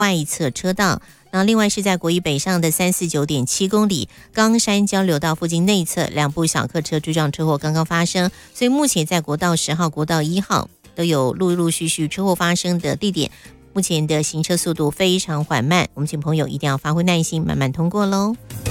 外侧车道。那另外是在国一北上的349.7公里冈山交流道附近内侧2部小客车追撞车祸刚刚发生，所以目前在国道10号、国道1号都有陆续车祸发生的地点，目前的行车速度非常缓慢，我们请朋友一定要发挥耐心，慢慢通过咯。